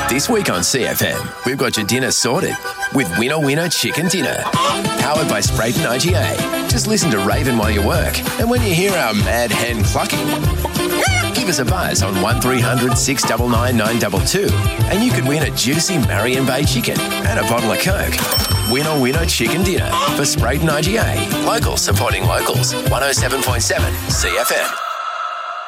This week on CFM, we've got your dinner sorted with Winner Winner Chicken Dinner. Powered by Sprayton IGA. Just listen to Raven while you work. And when you hear our mad hen clucking, give us a buzz on 1300 699 922 and you could win a juicy Marion Bay chicken and a bottle of Coke. Winner Winner Chicken Dinner for Sprayton IGA. Locals supporting locals. 107.7 CFM.